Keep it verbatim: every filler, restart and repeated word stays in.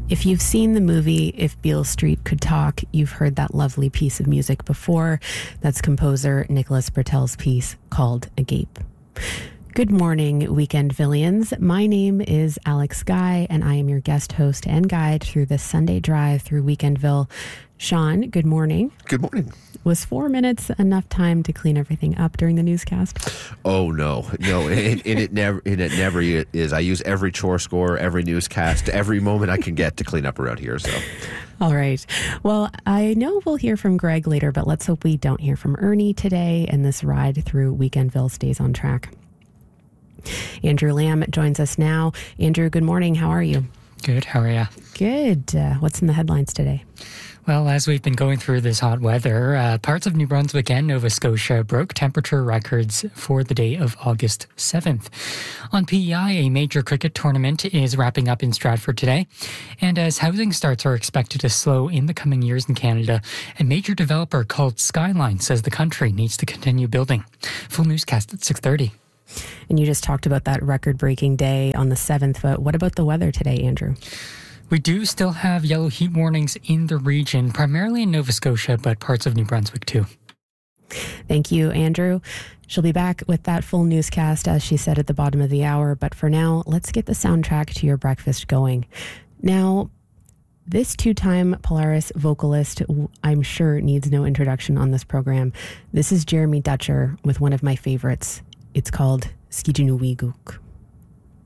If you've seen the movie If Beale Street Could Talk, you've heard that lovely piece of music before. That's composer Nicholas Britell's piece called Agape. Good morning, Weekendvillians. My name is Alex Guy, and I am your guest host and guide through this Sunday drive through Weekendville. Sean, good morning. Good morning. Was four minutes enough time to clean everything up during the newscast? Oh, no. No, and, and it never and it never is. I use every chore score, every newscast, every moment I can get to clean up around here. So, all right. Well, I know we'll hear from Greg later, but let's hope we don't hear from Ernie today, and this ride through Weekendville stays on track. Andrew Lamb joins us now. Andrew, good morning. How are you? Good. How are you? Good. Uh, what's in the headlines today? Well, as we've been going through this hot weather, uh, parts of New Brunswick and Nova Scotia broke temperature records for the day of August seventh. On P E I, a major cricket tournament is wrapping up in Stratford today. And as housing starts are expected to slow in the coming years in Canada, a major developer called Skyline says the country needs to continue building. Full newscast at six thirty. And you just talked about that record-breaking day on the seventh, but what about the weather today, Andrew? We do still have yellow heat warnings in the region, primarily in Nova Scotia, but parts of New Brunswick too. Thank you, Andrew. She'll be back with that full newscast, as she said at the bottom of the hour. But for now, let's get the soundtrack to your breakfast going. Now, this two-time Polaris vocalist, I'm sure, needs no introduction on this program. This is Jeremy Dutcher with one of my favorites. It's called Skijinuwiguk.